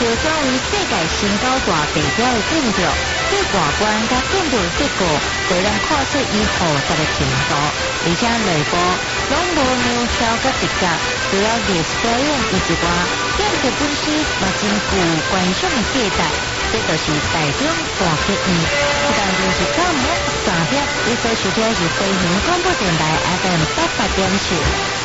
就作为世界新高大地标的建筑，对外观甲建筑结构都能看出伊复杂的程度，而且内部拢无苗条甲直角，除了历史表演以外，建筑本身嘛真具观赏的价值。这就是台中大剧院，时间就是到3点，你所收听的是飞行广播电台 FM 88.7。